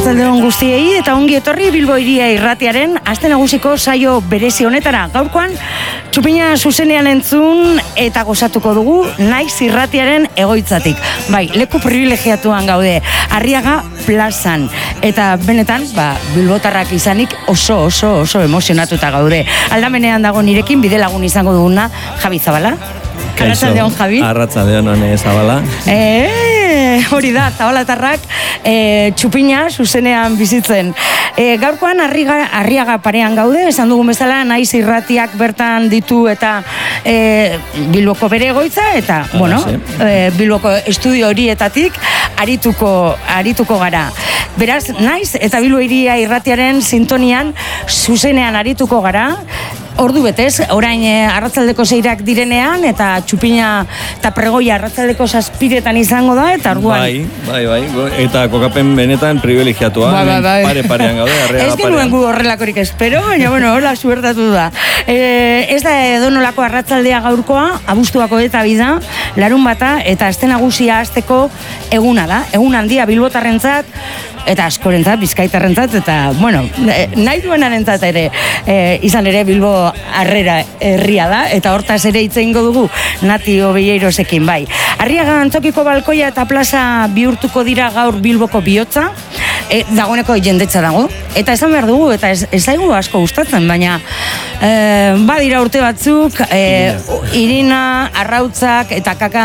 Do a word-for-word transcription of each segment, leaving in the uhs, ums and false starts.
arratsalde on guztiei eta ongi etorri Bilbo Hiria Irratiaren aste nagusiko saio berezi honetara. Gaurkoan txupina zuzenean entzun eta gozatuko dugu Naiz Irratiaren egoitzatik. Bai, leku privilegiatuan gaude, Arriaga plazan. Eta benetan, ba, bilbotarrak izanik oso oso oso emozionatuta gaude. Aldamenean dago nirekin bidelagun izango duguna Javi Zabala. Arratsalde on, Javi. Arratsalde on, Zabala. Eh, hori da, Zabalatarrak e, txupina zuzenean bizitzen. E, gaurkoan Arriaga, Arriaga parean gaude, esan dugun bezala Naiz Irratiak bertan ditu eta e, Bilboko bere egoitza eta, ah, bueno, e, Bilboko estudio horietatik arituko, arituko gara. Beraz, Naiz eta Bilbo Hiria Irratiaren sintonian zuzenean arituko gara. Ordu betez, orain e, arratsaldeko seirak direnean eta txupina eta pregoia arratsaldeko zazpiretan izango da eta orduan. Bai, bai, bai, eta kokapen benetan privilegiatua. Bai, bai, bai. Pare parean gaude, Arriaga parean. Ez genuen gu horrelakorik espero, baina bueno, hola suertatu da. E, ez da edonolako arratsaldea gaurkoa, abuztuako eta bida, larun bata eta aste nagusia hasteko eguna da. Egun handia bilbotarrentzat eta askorentzat, bizkaitarrentzat, eta, bueno, nahi duenarentzat ere, e, izan ere Bilbo harrera herria da, eta hortaz ere hitz egingo dugu Nati Obeirosekin, bai. Arriaga antzokiko balkoia eta plaza bihurtuko dira gaur Bilboko bihotza, e, dagoeneko jendetza dago, eta esan behar dugu, eta ez, ez zaigu asko gustatzen, baina e, badira urte batzuk, e, Irina, Arrautzak, eta kaka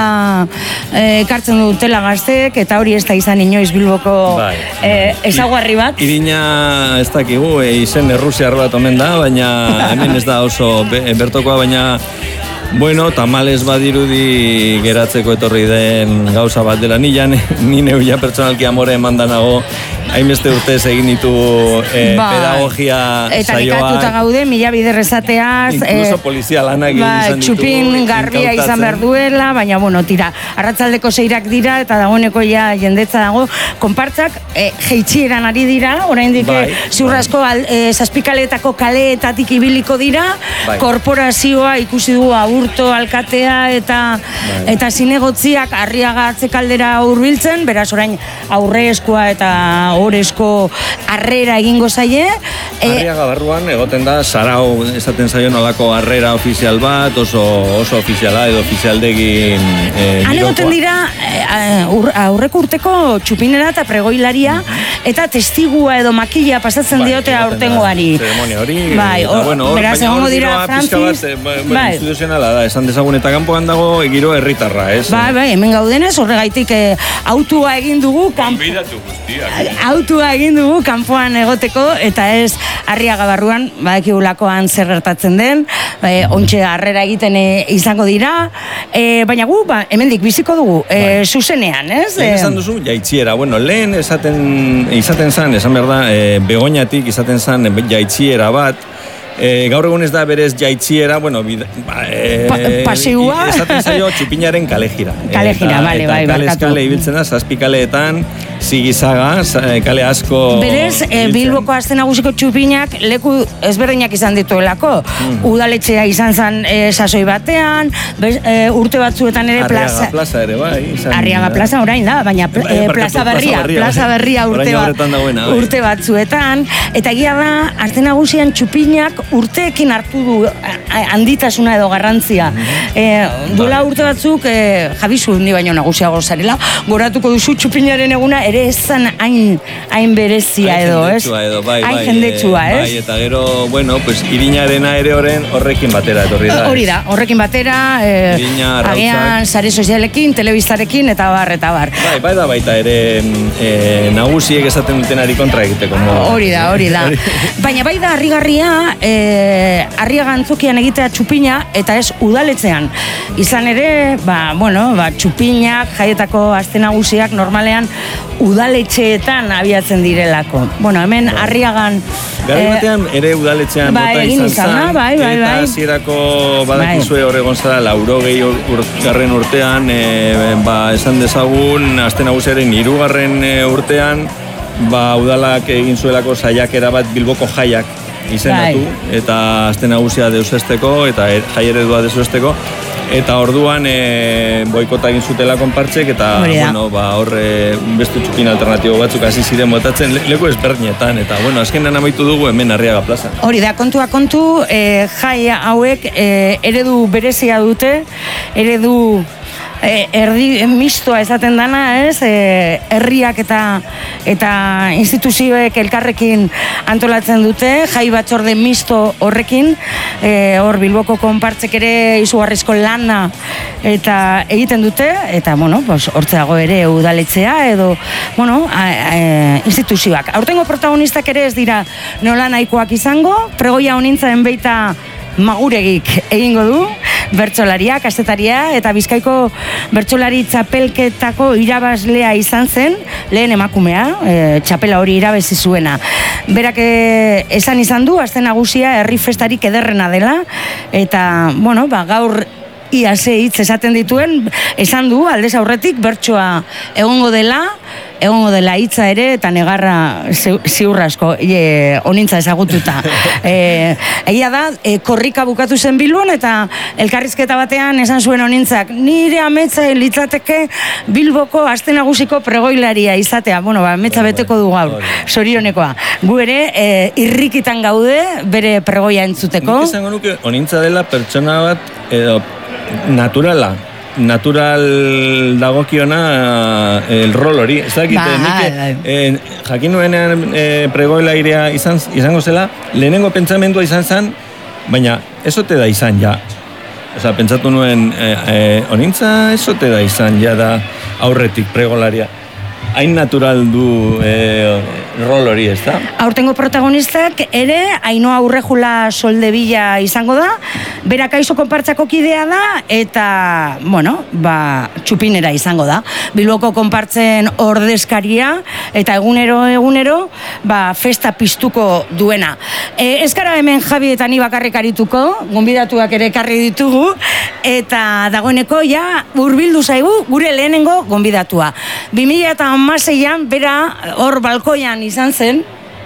ekartzen e, dutela gaztek, eta hori ez da izan inoiz Bilboko bai. e, ezaguarri bat. Irina ez dakigu, e, izen errusiar bat omen da, baina hemen ez da oso be, bertokoa, baina bueno, tamales badirudi geratzeko etorri den gauza bat dela. Ni jan, ni neuia pertsonalki amore emandanago, hainbeste urtez egin ditu e, ba, pedagogia eta saioa. Eta nekatuta gaude, mila bider esateaz. Incluso e, polizia lanak ba, izan ditu. Txupin garbia izan behar duela, baina bueno, tira, arratsaldeko seirak dira eta dagoeneko ja jendetza dago. Konpartzak e, jeitxieran ari dira, oraindik bai, ziurrasko bai. e, zazpikaletako kaleetatik ibiliko dira, bai. Korporazioa ikusi dugu Aburto alkatea eta bai. Eta zinegotziak Arriaga atzekaldera hurbiltzen, beraz orain aurrezkoa eta orezko harrera egingo zaie. Arriaga barruan egoten da sarau esaten zaio nolako harrera ofizial bat, oso oso ofiziala edo ofizialdegin e, han egoten dira aurreko urteko txupinera eta pregoilaria eta testigua edo makila pasatzen bai, diote aurtengoari. Zeremonia hori. Bai, eta, bueno, beraz egongo dira Francis. Bat, bai, instituzionala da, esan dezagun eta kanpoan dago giro herritarra, ez? Bai, bai, hemen gaudenez, horregaitik eh, autua egin dugu kanpoan. Autua egin dugu kanpoan egoteko eta ez Arriaga barruan, badakigulakoan zer gertatzen den, e, ontxe harrera egiten e, izango dira, e, baina gu, ba, hemendik biziko dugu, e, zuzenean, ez? Lehen esan duzu, jaitxiera, bueno, lehen esaten, izaten zan, esan behar da, e, Begoñatik izaten zan jaitxiera bat, E, gaur egun ez da berez jaitxiera, bueno, bida, ba, e, pa, paseua. Esaten zaio txupinaren kalejira. Kalejira, bale, bai, barkatu. Eta kale ibiltzen da, zazpi kaleetan, zigizaga, kale asko... Berez, e, Bilboko aste nagusiko txupinak leku ezberdinak izan dituelako. Mm. Udaletxea izan zen e, sasoi batean, bez, e, urte batzuetan ere Arriaga plaza... plaza ere, bai. Izan, Arriaga plaza orain da, baina pl, e, plaza berria, plaza berria urte, bat, dagoena, urte batzuetan. Eta egia da, aste nagusian txupinak urteekin hartu du handitasuna edo garrantzia. Mm-hmm. E, duela urte batzuk, e, Jabizu ni baino nagusiago zarela, goratuko duzu txupinaren eguna ere ezan hain, hain berezia edo, ez? Edo, bai, hain bai, jendetsua, ez? Bai, eta gero, bueno, pues, Irinarena ere horren horrekin batera etorri da. Hori da, horrekin batera, e, Irina, agian sare sozialekin, telebistarekin, eta bar, eta bar. Bai, bai da baita ere e, nagusiek esaten dutenari kontra egiteko. Hori da, hori da. Baina bai da, harrigarria, e, Arriaga antzokian egitea txupina eta ez udaletzean. Izan ere, ba, bueno, ba, txupinak, jaietako aste nagusiak normalean udaletxeetan abiatzen direlako. Bueno, hemen bai. Arriagan... Garai batean ere udaletxean bai, bota izan izan zan, bai, bai, eta bai. hasierako badakizue bai. Horregon zara, laurogei garren urtean, e, ba, esan dezagun, aste nagusiaren hirugarren urtean, ba, udalak egin zuelako saiakera bat Bilboko jaiak izendatu, bai. Eta aste nagusia deusesteko, eta jai eredua deusesteko, eta orduan e, boikota egin zutela konpartzek, eta bueno, ba, horre beste txupin alternatibo batzuk hasi ziren botatzen le, leku ezberdinetan, eta bueno, azkenan amaitu dugu hemen Arriaga plaza. Hori da, kontua kontu, e, jai hauek e, eredu berezia dute, eredu E, erdi mistoa esaten dana, ez? E, herriak eta eta instituzioek elkarrekin antolatzen dute, jai batzorde misto horrekin, e, hor Bilboko konpartzek ere izugarrizko lana eta egiten dute, eta bueno, pues, hortzeago ere udaletxea edo, bueno, a, a, instituzioak. Aurtengo protagonistak ere ez dira nola nahikoak izango, pregoia honintzen beita Maguregik egingo du, bertsolaria, kastetaria, eta Bizkaiko bertsolari txapelketako irabazlea izan zen, lehen emakumea, e, txapela hori irabezi zuena. Berak e, esan izan du, aste nagusia herri festarik ederrena dela, eta, bueno, ba, gaur ia ze hitz esaten dituen, esan du, aldez aurretik, bertsoa egongo dela, egongo dela hitza ere, eta negarra ziurrasko, e, onintza ezagututa. E, egia da, e, korrika bukatu zen Bilbon, eta elkarrizketa batean esan zuen onintzak, nire ametsa litzateke Bilboko aste nagusiko pregoilaria izatea. Bueno, ba, ametsa beteko du gaur, sorionekoa. Gu ere, e, irrikitan gaude, bere pregoia entzuteko. Nik esango nuke, onintza dela pertsona bat, edo, naturala, natural dagokiona el rol hori. Ez dakit, ba, nik eh, jakin nuenean eh, pregoilairea izan, izango zela, lehenengo pentsamendua izan zen, baina ezote da izan ja. Osa, pentsatu nuen, eh, eh, onintza ezote da izan ja da aurretik pregolaria. Hain natural du eh, rol hori, ez da? Aurtengo protagonistak ere, Ainhoa Urrejula Soldevilla izango da, berak Aizo konpartzako kidea da, eta, bueno, ba, txupinera izango da. Bilboko konpartzen ordezkaria, eta egunero, egunero, ba, festa piztuko duena. E, ez gara hemen Javi eta ni bakarrik arituko, gonbidatuak ere ekarri ditugu, eta dagoeneko, ja, hurbildu zaigu, gure lehenengo gonbidatua. bi mila hamaseian bera hor balkoian izan zen,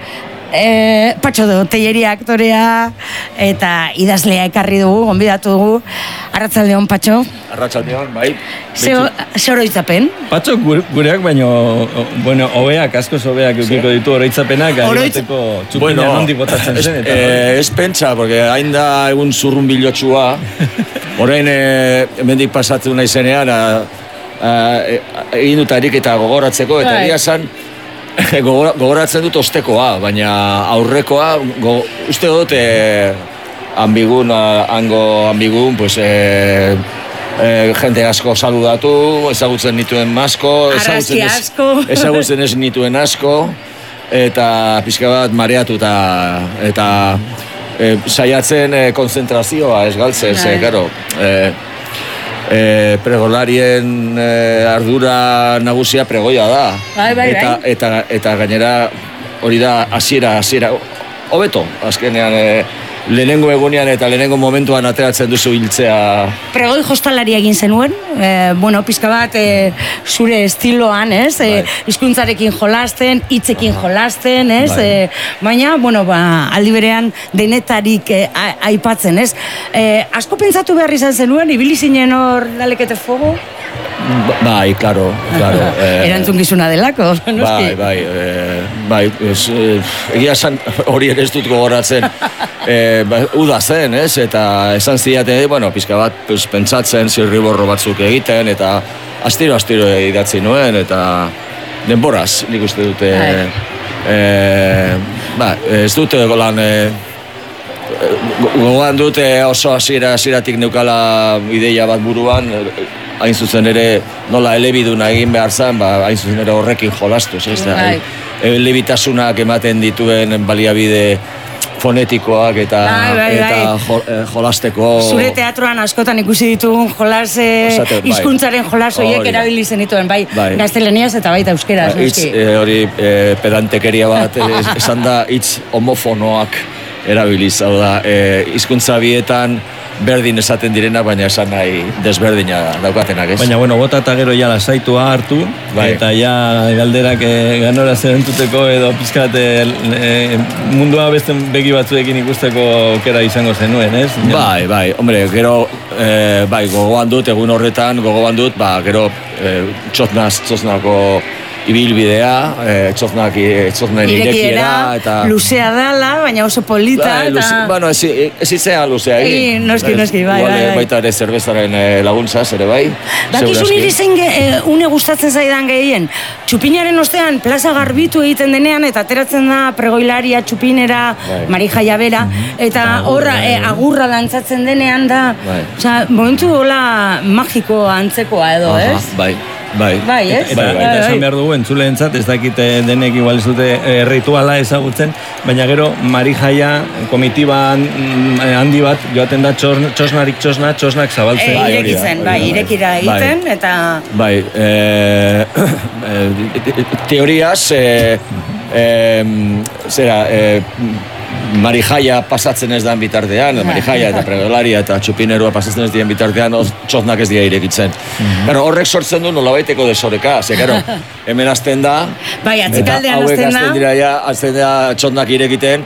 e, Patxo de Telleria aktorea eta idazlea ekarri dugu, gonbidatu dugu. Arratsaldeon, Patxo. Arratsaldeon, bai. Ze oroitzapen? Patxo gureak baino, bueno, hobeak, askoz hobeak eukiko ditu oroitzapenak, aribateko txupina nondik botatzen zen. Eta, eh, ez pentsa, porque hain da egun zurrun bilotxua, orain eh, hemendik pasatzen nahi zenean, egin dut ariketa gogoratzeko, eta egia zan, gogoratzen dut ostekoa, baina aurrekoa, go, uste dut, e, ambigun, hango ambigun, pues, e, e, jente asko saludatu, ezagutzen nituen asko, ezagutzen ez, asko. ezagutzen ez nituen asko, eta pixka bat mareatu eta, eta e, saiatzen e, konzentrazioa ez galtzen, ze, karo, e, E, pregolarien e, ardura nagusia pregoia da. Bai, bai, eta, bai. eta, eta gainera hori da hasiera hasiera hobeto, azkenean e, lehenengo egunean eta lehenengo momentuan ateratzen duzu hiltzea. Pregoi jostalaria egin zenuen, e, bueno, pizka bat e, zure estiloan, ez? E, hizkuntzarekin jolasten, hitzekin jolasten, ez? E, baina, bueno, ba, aldi berean denetarik e, a, aipatzen, ez? E, asko pentsatu behar izan zenuen, ibili zinen hor dalekete fogo? Bai, claro, claro. Eh, Erantzukizuna delako, noski? Bai, bai, eh, bai, es, eh, egia esan hori ere ez dut gogoratzen. Eh, ba, uda zen, ez? Eta esan ziate, bueno, pizka bat pues, pentsatzen, zirriborro batzuk egiten, eta astiro-astiro idatzi nuen, eta denboraz, nik uste dute, eh, ba, ez dute golan, eh, gogoan dute oso hasiera hasieratik neukala ideia bat buruan, hain zuzen ere nola elebiduna egin behar zen, ba, hain zuzen ere horrekin jolastuz, ez da? Elebitasunak ematen dituen baliabide fonetikoak eta, bai, bai, bai. eta jo, eh, jolasteko... Zure teatroan askotan ikusi ditugun jolas, hizkuntzaren bai. jolas horiek oh, erabili zenituen, bai, bai. Gaztelaniaz eta baita euskeraz. Ba, itz, eh, hori eh, pedantekeria bat, eh, esan da hitz homofonoak erabiliz, hau da, eh, hizkuntza bietan berdin esaten direna, baina esan nahi desberdina daukatenak, ez? Baina, bueno, bota eta gero ja lasaitua hartu, bai. Eta ja galderak e, ganora zerentuteko edo pizkat e, e, mundua beste begi batzuekin ikusteko aukera izango zenuen, ez? Bai, bai, hombre, gero e, bai, gogoan dut, egun horretan, gogoan dut, ba, gero, e, txotnaz, txotnako ibilbidea, e, txotnak, txotnen irekiera, eta... Luzea dala, baina oso polita, bai, eta... Luze, bueno, ez, ez itzea luzea, egin. Noski, noski, bai, bai, bai. Baita ere zerbezaren laguntzaz, ere bai. Bakizu niri zein e, une gustatzen zaidan gehien. Txupinaren ostean, plaza garbitu egiten denean, eta ateratzen da pregoilaria, txupinera, bai. Marijaia bera, eta horra e, agurra dantzatzen denean da, bai. Osa, momentu hola magiko antzekoa edo, aha, ez? Bai. Bai, bai, ez? Eta, bai, bai. Eta esan behar dugu, entzuleentzat, ez dakite denek igual ez dute e, rituala ezagutzen, baina gero Marijaia komitiba handi bat joaten da txosn, txosnarik txosna, txosnak zabaltzen. E, irekitzen, bai, irekira egiten, bai. Eta... Bai, e, e, teoriaz, e, e, zera, e, Marijaia pasatzen ez dan bitartean, Marijaia eta pregolaria eta txupinerua pasatzen ez dien bitartean, txotnak ez dira irekitzen. Mm-hmm. Pero horrek sortzen du nolabaiteko desoreka, ze gero, hemen azten da, bai, atzikaldean azten da, hauek azten dira ja, azten da txotnak irekiten,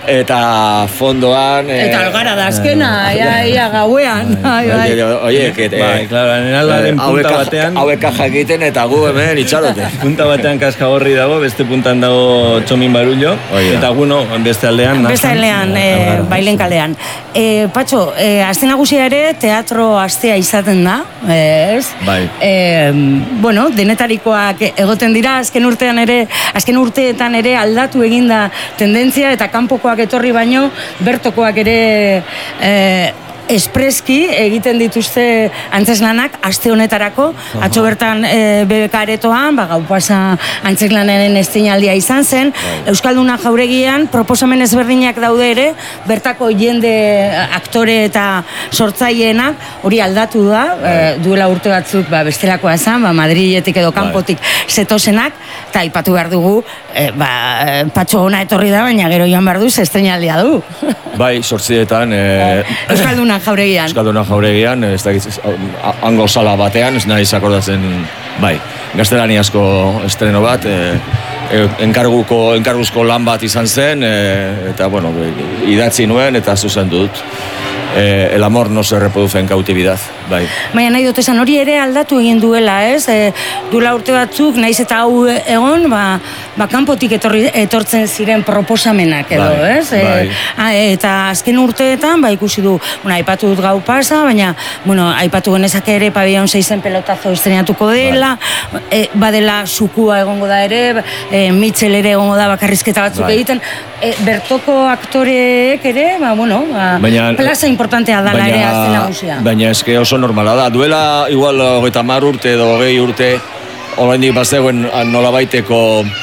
eta fondoan... Eta algara da azkena, ia, ia gauean. Oie, que... Bai, claro, nenalaren punta batean... Hauek kaja egiten eta gu hemen itxarote. Punta batean kaska gorri dago, beste puntan dago txomin barullo, eta gu no, beste aldean... Beste aldean, bailen kalean. Patxo, aste nagusia ere teatro astea izaten da, ez? Bai. Bueno, denetarikoak egoten dira, azken urtean ere, azken urteetan ere aldatu eginda tendentzia eta kanpokoak etorri baino, bertokoak ere e, espreski egiten dituzte antzeslanak aste honetarako. Uh-huh. Atzo bertan e, B B K aretoan, ba, gau pasa antzeslanaren estreinaldia izan zen. Right. Euskalduna Jauregian proposamen ezberdinak daude ere, bertako jende aktore eta sortzaileenak hori aldatu da, right. e, duela urte batzuk ba, bestelakoa zen, ba, Madriletik edo kanpotik right. zetozenak, eta aipatu behar dugu, e, ba, Patxo ona etorri da, baina gero joan behar du, estreinaldia du. Bai, sortzietan... E... Euskalduna Jauregian. Euskalduna Jauregian, ez da hango sala batean, ez nahi zakordatzen, bai, gaztelaniazko estreno bat, e, e, enkarguko, enkarguzko lan bat izan zen, e, eta, bueno, idatzi nuen eta zuzen dut. Eh, el amor no se reproduce en cautividad, bai. Baina nahi dut esan hori ere aldatu egin duela, ez? E, duela urte batzuk, naiz eta hau egon, ba, ba kanpotik etorri, etortzen ziren proposamenak edo, bai, ez? E, bai. A, eta azken urteetan, ba ikusi du, bueno, aipatu dut gau pasa, baina, bueno, aipatu genezake ere Pabellon seizen pelotazo estrenatuko dela, bai. e, badela sukua egongo da ere, e, Mitchell ere egongo da bakarrizketa batzuk bai. Egiten, e, bertoko aktoreek ere, ba, bueno, ba, baina, plaza importantea dala ere azten nagusia. Baina eske oso normala da. Duela igual hogeita hamar urte edo hogei urte oraindik bazegoen nolabaiteko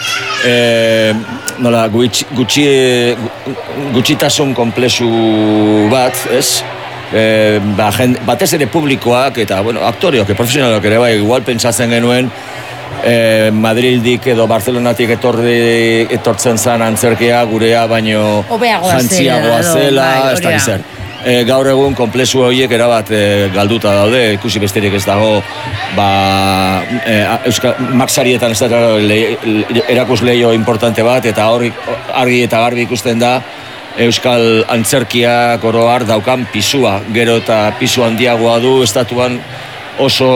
eh, nola gutxi, gutxi, gutxitasun konplexu bat, ez? Eh, ba, jend, batez ere publikoak eta bueno, aktorioak, profesionalak ere bai, igual pentsatzen genuen eh, Madrildik edo Barcelonatik etorri, etortzen zan antzerkia gurea baino jantziagoa zela, ez da zer. E, gaur egun konplexu horiek erabat e, galduta daude, ikusi besterik ez dago, ba, e, Euskal, Maxarietan ez da erakusleio importante bat, eta hori argi eta garbi ikusten da Euskal antzerkiak oro har daukan pisua, gero eta pisu handiagoa du, estatuan oso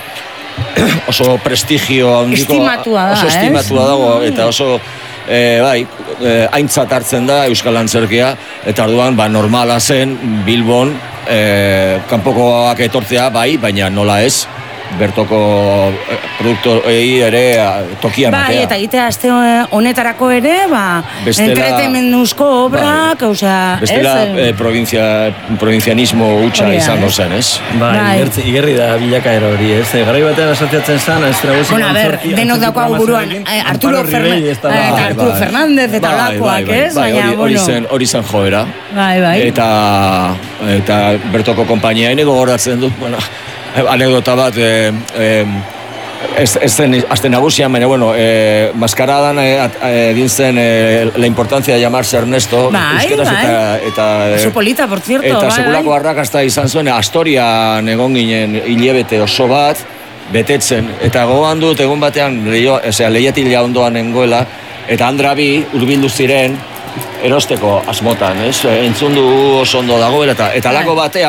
oso prestigio handiko, estimatua da, oso estimatua dago, eta oso E, bai, e, aintzat hartzen da Euskal Antzerkia, eta orduan ba, normala zen Bilbon e, kanpokoak etortzea bai, baina nola ez bertoko produktoei ere tokia ematea. Bai, eta egitea aste honetarako ere, ba, entretenimenduzko obrak, bai. Osea, bestela eh, provincia, provincianismo hutsa izango zen, ez? Bai, bai. Igerri da bilakaera hori, ez? Garai batean asociatzen zen, ez traguzik bueno, a ver, denok dago buruan, Arturo Fernández eta olakoak, ez? Hori zen, hori zen joera. Bai, bai. Eta, eta bertoko konpainia ene gogoratzen dut, bueno, anekdota bat, eh, eh, ez, ez zen azte nagusian, baina, bueno, eh, maskaradan egin eh, zen eh, la importancia de llamarse Ernesto, bai, bai. eta, eta, oso polita, por cierto, eta bai, sekulako arrakasta izan zuen, Astorian egon ginen hilebete oso bat, betetzen, eta gogoan dut egun batean, leio, osea, leiatila ondoan nengoela, eta Andra bi urbildu ziren, erosteko asmotan, ez? Entzun du oso ondo dagoela, eta, eta lako batean,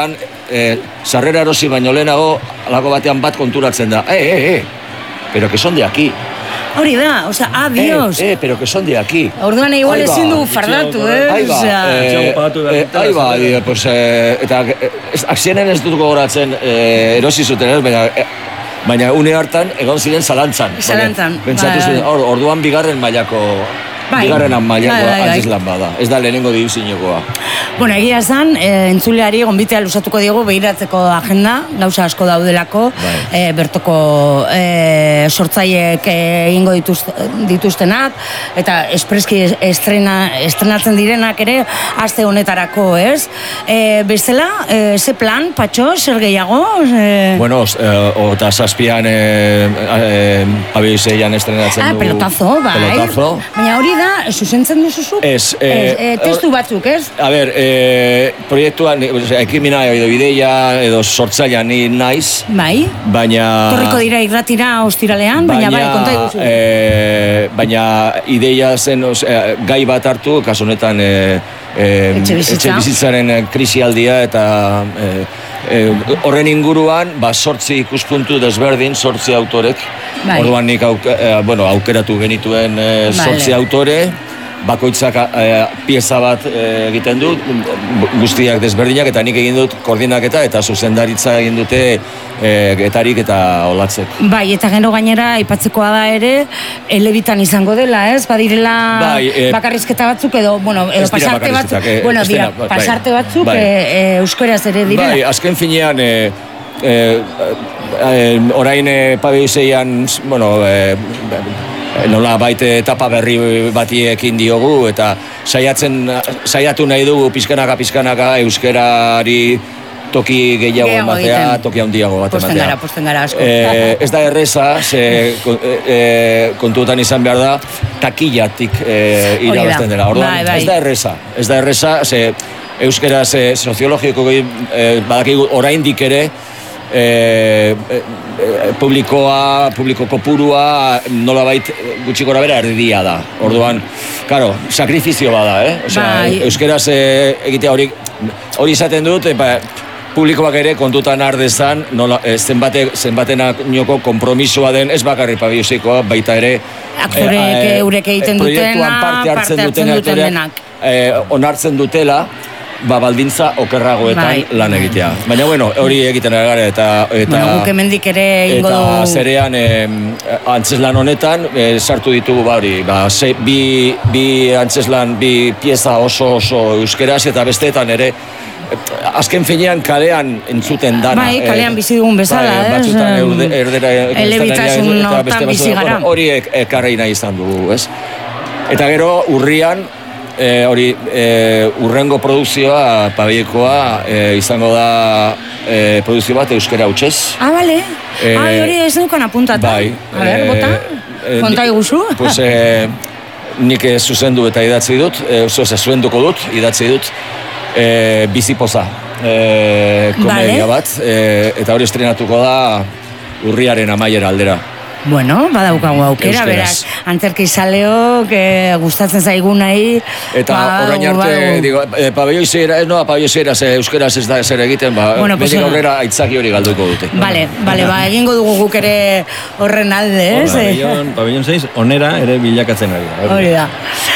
e, sarrera erosi baino lehenago, alako batean bat konturatzen da, eh, eh, eh, pero que son de aquí. Hori da, osea, adiós. Eh, eh, pero que son de aquí. Orduan igual ezin du fardatu, eh? Ahí va, eh, eh, ahí va, eh, pues, eh, eta akzienen ez dut gogoratzen eh, erosi zuten, eh, baina, eh, baina une hartan egon ziren zalantzan. Zalantzan, Pentsatu bai. zuen, or, orduan bigarren mailako, Bai. bigarren mailako Bai, bai, bai. antzeslan bada. Ez da lehenengo dibizinekoa. Bueno, egia esan, e, entzuleari gonbitea lusatuko diegu behiratzeko agenda, gauza asko daudelako, Bai. e, bertoko e, sortzaileek egingo dituz, dituztenak, eta espreski estrena, estrenatzen direnak ere, aste honetarako, ez? E, bestela, e, ze plan, Patxo, zer gehiago? E... Bueno, eh, ota zazpian eh, eh, abizeian estrenatzen Ah, du. pelotazo, bai. Pelotazo. Baina hori da, zuzentzen duzuzuk? Ez, eh, e, testu batzuk, ez? A ber, eh, proiektuan, ekimina edo bideia edo sortzailea ni naiz, Bai. baina... Torriko dira irratira ostiralean, baina, bai, konta iguzu. eh, baina ideia zen, osea, gai bat hartu, kasu honetan eh, eh, Etxebizitza. etxebizitzaren krisialdia eta eh, eh, horren inguruan, ba, sortzi ikuspuntu desberdin, sortzi autorek. Bai. Orduan nik auke, eh, bueno, aukeratu genituen eh, sortzi Vale. autore, bakoitzak eh, pieza bat eh, egiten du, guztiak desberdinak, eta nik egin dut koordinaketa eta zuzendaritza egin dute eh, getarik eta olatzek. Bai, eta gero gainera aipatzekoa da ere, elebitan izango dela, ez? Badirela Bai, eh, bakarrizketa batzuk edo, bueno, edo ez dira pasarte batzuk, bakarrizketak, eh, bueno, ez dira, dira, bai, pasarte batzuk bai. eh, eh, euskaraz ere direla. Bai, azken finean, eh, eh, eh, orain eh, pabizeian, bueno, eh, nola baite etapa berri batiekin diogu, eta saiatzen, saiatu nahi dugu pizkanaka pizkanaka euskerari toki gehiago Gehiago ematea, egiten. toki handiago bat Posten ematea. gara, posten gara asko. Eh, ez da erreza, ze kon- eh, kontutan izan behar da, takillatik eh, Hori da. irabazten dela. Orduan, Bai, bai. ez da erreza, ez da erreza, ze euskeraz eh, soziologiko eh, badakigu oraindik ere, eh, eh, publikoa, publiko kopurua nolabait gutxi gora bera erdia da. Orduan, claro, sakrifizio bada, eh? Osea, Bai. euskeraz eh, egitea hori hori izaten dut, epa, publikoak ere kontutan har dezan, nola, eh, zenbate, zenbatenak nioko kompromisoa den, ez bakarri pabioseikoa, baita ere Aktoreek eurek egiten proiektuan dutena, parte hartzen parte duten hartzen duten aktoreak, denak. eh, onartzen dutela, ba, baldintza okerragoetan Bai. lan egitea. Baina, bueno, hori egiten ari gara, eta... eta Bueno, guk hemendik ere ingo Eta dugu. zerean, eh, antzeslan honetan, eh, sartu ditugu, ba, hori, ba, ze, bi, bi antzeslan, bi pieza oso oso euskeraz, eta besteetan ere, eh, azken finean kalean entzuten dana. Bai, kalean bizi dugun bezala, bai, ez? batzutan erde, erdera... Elebitasun eta hortan beste bizi batzutan, gara. bueno, hori ek, ekarri nahi izan dugu, ez? Eta gero, urrian, E, hori, e, urrengo produkzioa, pabiekoa, e, izango da e, produkzio bat euskera hutsez. Ah, bale. Eh, ah, hori ez dukan apuntata. Bai. A ber, eh, bota, eh, konta ni- iguzu. Pues, e, nik eh, zuzendu eta idatzi dut, e, zoze, zuzenduko dut, idatzi dut, e, bizipoza e, komedia Vale. bat, e, eta hori estrenatuko da urriaren amaiera aldera. Bueno, badaukagu aukera, Euskeraz. beraz, antzerki zaleok, eh, gustatzen zaigunai. Eta ba, orain arte, badugu. digo, e, pabelloizera, ez noa pabelloizera, ze euskeraz ez da zer egiten, ba, Bueno, pues, betik aurrera aitzaki hori galduko dute. Vale, vale, ba, egingo dugu guk ere horren alde, ez? Pabellon, pabellon seis, onera ere bilakatzen ari da. Hori da.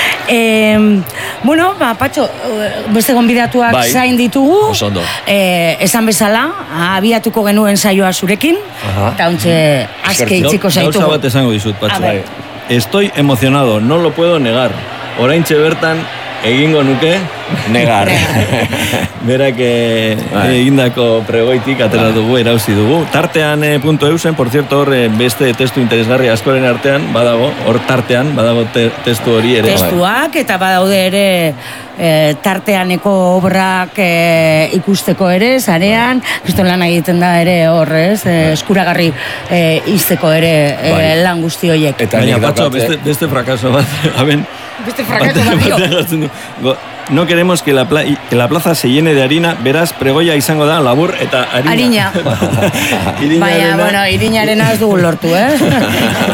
E, bueno, ba, Patxo, beste gonbidatuak Bai. zain ditugu. Oso ondo. E, esan bezala, abiatuko genuen saioa zurekin, Aha. eta ontxe aske Eskertzen. itziko Gauza zaitugu. bat esango dizut, Patxo. A ver. Estoy emocionado, no lo puedo negar. Oraintxe bertan egingo nuke Negar. berak eh, Bai. egindako pregoitik atera dugu, erauzi dugu. Tartean eh, punto eusen, por cierto, hor eh, beste testu interesgarri askoren artean, badago, hor tartean, badago te, testu hori ere. Testuak, eta badaude ere e, tarteaneko obrak e, ikusteko ere, zarean, kriston lan egiten da ere horrez, e, eskuragarri e, izteko ere e, Bai. lan guzti horiek. Eta Baina, nik Patxo, daukat, eh, beste, beste frakaso bat, aben, Beste frakaso bat dio. Batean jartzen du. Go- No queremos que la, pla que la plaza se llene de harina, beraz, pregoia izango da, labur eta harina. Harina. Irinarena- Baina, bueno, irinarena ez dugu lortu, eh?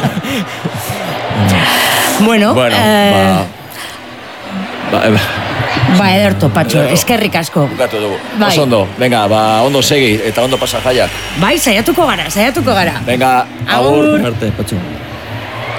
bueno, Bueno, eh, ba, ba, Ba, ederto, Patxo, eskerrik asko. Bukatu dugu. Bai. Oso ondo, venga, ba, ondo segi eta ondo pasa jaiak. Bai, saiatuko gara, saiatuko gara. Venga, Agur. agur. Arte, Patxo.